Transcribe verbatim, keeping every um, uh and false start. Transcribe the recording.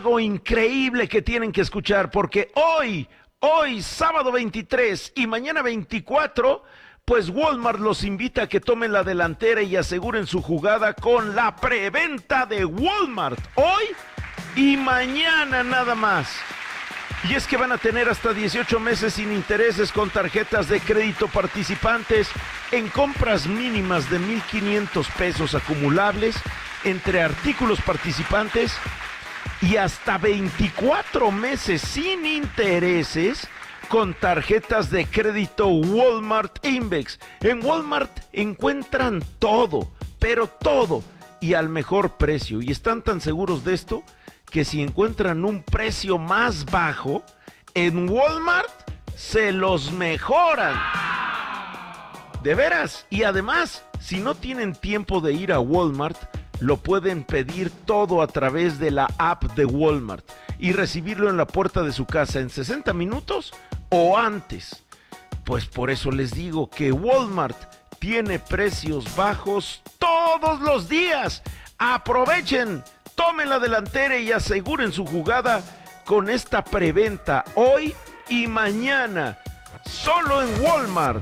Algo increíble que tienen que escuchar porque hoy, hoy sábado veintitrés y mañana veinticuatro, pues Walmart los invita a que tomen la delantera y aseguren su jugada con la preventa de Walmart. Hoy y mañana nada más. Y es que van a tener hasta dieciocho meses sin intereses con tarjetas de crédito participantes en compras mínimas de mil quinientos pesos acumulables entre artículos participantes y hasta veinticuatro meses sin intereses con tarjetas de crédito Walmart Invex. En Walmart encuentran todo, pero todo, y al mejor precio. Y están tan seguros de esto que si encuentran un precio más bajo, en Walmart se los mejoran. De veras. Y además, si no tienen tiempo de ir a Walmart, lo pueden pedir todo a través de la app de Walmart y recibirlo en la puerta de su casa en sesenta minutos o antes. Pues por eso les digo que Walmart tiene precios bajos todos los días. Aprovechen, tomen la delantera y aseguren su jugada con esta preventa hoy y mañana, solo en Walmart.